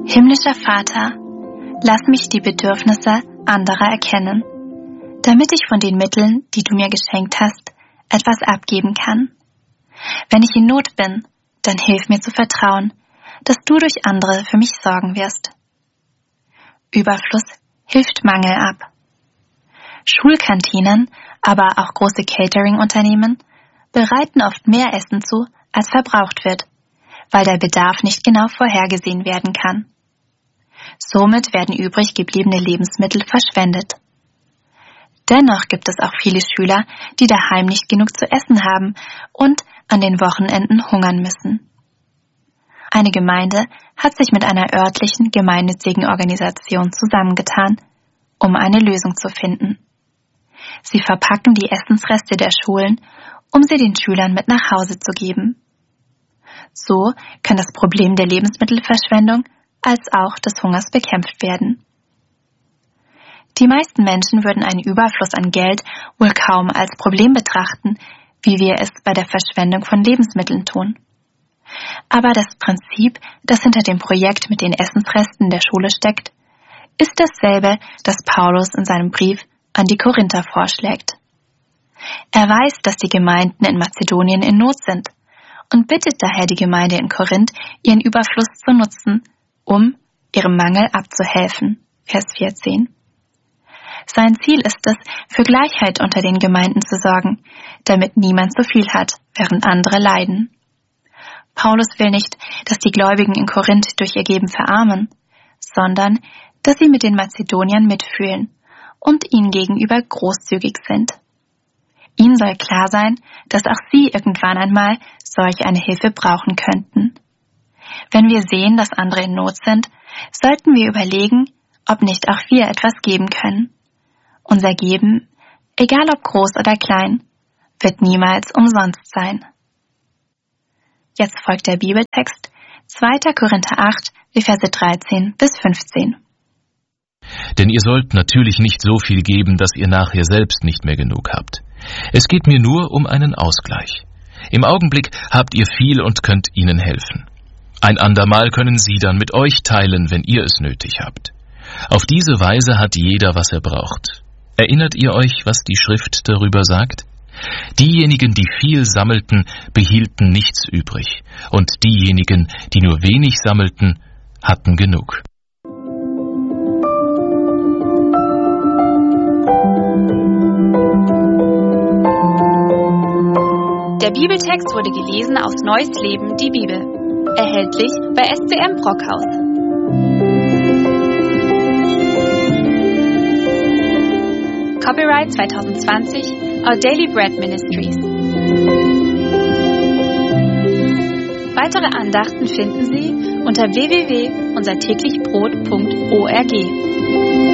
Himmlischer Vater, lass mich die Bedürfnisse anderer erkennen, damit ich von den Mitteln, die du mir geschenkt hast, etwas abgeben kann. Wenn ich in Not bin, dann hilf mir zu vertrauen, dass du durch andere für mich sorgen wirst. Überfluss hilft Mangel ab. Schulkantinen, aber auch große Catering-Unternehmen bereiten oft mehr Essen zu, als verbraucht wird, weil der Bedarf nicht genau vorhergesehen werden kann. Somit werden übrig gebliebene Lebensmittel verschwendet. Dennoch gibt es auch viele Schüler, die daheim nicht genug zu essen haben und an den Wochenenden hungern müssen. Eine Gemeinde hat sich mit einer örtlichen gemeinnützigen Organisation zusammengetan, um eine Lösung zu finden. Sie verpacken die Essensreste der Schulen, um sie den Schülern mit nach Hause zu geben. So kann das Problem der Lebensmittelverschwendung als auch des Hungers bekämpft werden. Die meisten Menschen würden einen Überfluss an Geld wohl kaum als Problem betrachten, wie wir es bei der Verschwendung von Lebensmitteln tun. Aber das Prinzip, das hinter dem Projekt mit den Essensresten der Schule steckt, ist dasselbe, das Paulus in seinem Brief an die Korinther vorschlägt. Er weiß, dass die Gemeinden in Mazedonien in Not sind und bittet daher die Gemeinde in Korinth, ihren Überfluss zu nutzen, um ihrem Mangel abzuhelfen. Vers 14. Sein Ziel ist es, für Gleichheit unter den Gemeinden zu sorgen, damit niemand zu viel hat, während andere leiden. Paulus will nicht, dass die Gläubigen in Korinth durch ihr Geben verarmen, sondern dass sie mit den Mazedoniern mitfühlen und ihnen gegenüber großzügig sind. Ihnen soll klar sein, dass auch sie irgendwann einmal solch eine Hilfe brauchen könnten. Wenn wir sehen, dass andere in Not sind, sollten wir überlegen, ob nicht auch wir etwas geben können. Unser Geben, egal ob groß oder klein, wird niemals umsonst sein. Jetzt folgt der Bibeltext 2. Korinther 8, die Verse 13 bis 15. Denn ihr sollt natürlich nicht so viel geben, dass ihr nachher selbst nicht mehr genug habt. Es geht mir nur um einen Ausgleich. Im Augenblick habt ihr viel und könnt ihnen helfen. Ein andermal können sie dann mit euch teilen, wenn ihr es nötig habt. Auf diese Weise hat jeder, was er braucht. Erinnert ihr euch, was die Schrift darüber sagt? Diejenigen, die viel sammelten, behielten nichts übrig, und diejenigen, die nur wenig sammelten, hatten genug. Der Bibeltext wurde gelesen aus Neues Leben, die Bibel. Erhältlich bei SCM Brockhaus. Copyright 2020, Our Daily Bread Ministries. Weitere Andachten finden Sie unter www.unsertäglichbrot.org.